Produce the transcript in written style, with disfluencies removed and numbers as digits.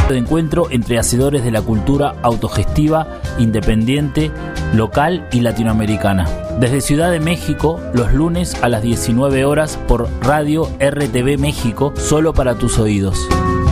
de encuentro entre hacedores de la cultura autogestiva, independiente, local y latinoamericana. Desde Ciudad de México, los lunes a las 19 horas por Radio RTV México, solo para tus oídos.